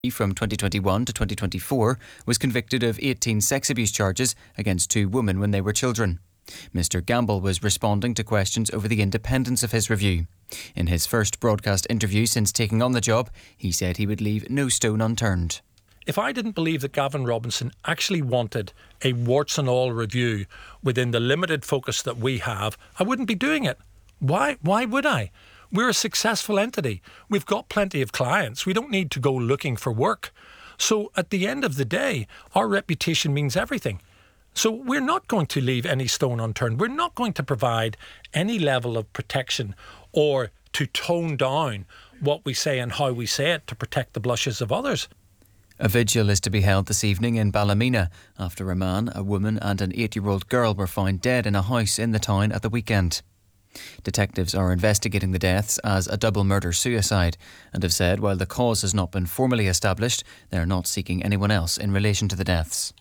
from 2021 to 2024 was convicted of 18 sex abuse charges against 2 women when they were children. Mr Gamble was responding to questions over the independence of his review. In his first broadcast interview since taking on the job, he said he would leave no stone unturned. If I didn't believe that Gavin Robinson actually wanted a warts and all review within the limited focus that we have, I wouldn't be doing it. Why would I? We're a successful entity. We've got plenty of clients. We don't need to go looking for work. So at the end of the day, our reputation means everything. So we're not going to leave any stone unturned. We're not going to provide any level of protection or to tone down what we say and how we say it to protect the blushes of others. A vigil is to be held this evening in Ballymena after a man, a woman and an 8-year-old girl were found dead in a house in the town at the weekend. Detectives are investigating the deaths as a double murder-suicide and have said while the cause has not been formally established, they are not seeking anyone else in relation to the deaths.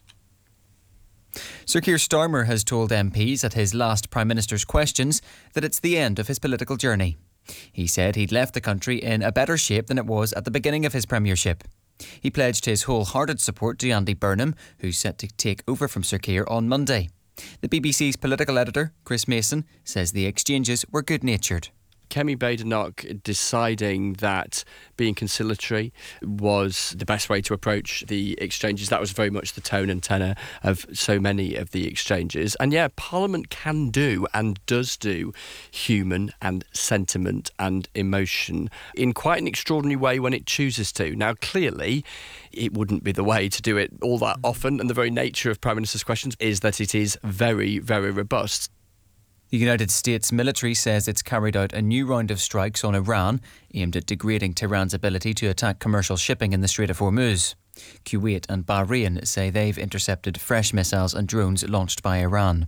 Sir Keir Starmer has told MPs at his last Prime Minister's questions that it's the end of his political journey. He said he'd left the country in a better shape than it was at the beginning of his premiership. He pledged his wholehearted support to Andy Burnham, who's set to take over from Sir Keir on Monday. The BBC's political editor, Chris Mason, says the exchanges were good-natured. Kemi Badenoch deciding that being conciliatory was the best way to approach the exchanges. That was very much the tone and tenor of so many of the exchanges. And yeah, Parliament can do and does do human and sentiment and emotion in quite an extraordinary way when it chooses to. Now, clearly, it wouldn't be the way to do it all that often. And the very nature of Prime Minister's questions is that it is very, very robust. The United States military says it's carried out a new round of strikes on Iran aimed at degrading Tehran's ability to attack commercial shipping in the Strait of Hormuz. Kuwait and Bahrain say they've intercepted fresh missiles and drones launched by Iran.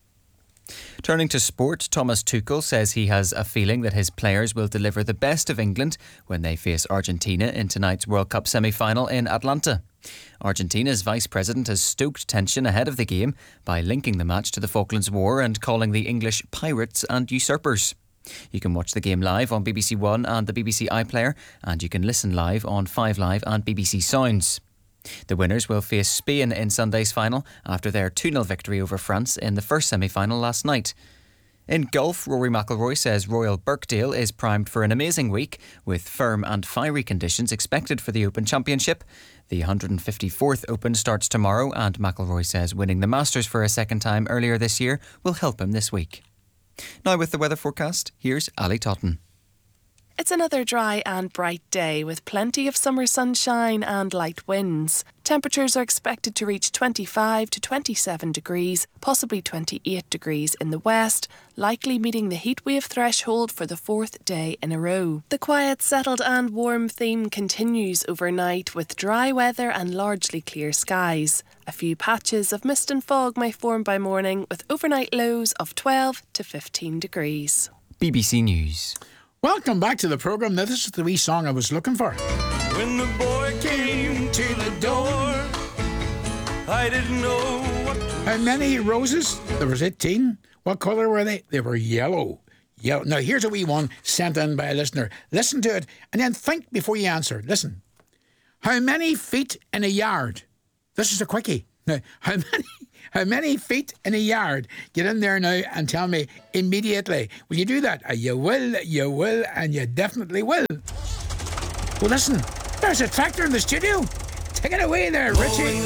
Turning to sport, Thomas Tuchel says he has a feeling that his players will deliver the best of England when they face Argentina in tonight's World Cup semi-final in Atlanta. Argentina's vice president has stoked tension ahead of the game by linking the match to the Falklands War and calling the English pirates and usurpers. You can watch the game live on BBC One and the BBC iPlayer, and you can listen live on 5 Live and BBC Sounds. The winners will face Spain in Sunday's final after their 2-0 victory over France in the first semi-final last night. In golf, Rory McIlroy says Royal Birkdale is primed for an amazing week with firm and fiery conditions expected for the Open Championship. The 154th Open starts tomorrow and McIlroy says winning the Masters for a second time earlier this year will help him this week. Now with the weather forecast, here's Ali Totten. It's another dry and bright day with plenty of summer sunshine and light winds. Temperatures are expected to reach 25 to 27 degrees, possibly 28 degrees in the west, likely meeting the heatwave threshold for the 4th day in a row. The quiet, settled and warm theme continues overnight with dry weather and largely clear skies. A few patches of mist and fog may form by morning with overnight lows of 12 to 15 degrees. BBC News. Welcome back to the programme. Now, this is the wee song I was looking for. When the boy came to the door, I didn't know what to How many roses? There was 18. What colour were they? They were yellow. Yellow. Now, here's a wee one sent in by a listener. Listen to it and then think before you answer. Listen. How many feet in a yard? This is a quickie. Now, how many feet in a yard? Get in there now and tell me immediately. Will you do that? You will, and you definitely will. Well, listen, there's a tractor in the studio. Take it away there, Richie.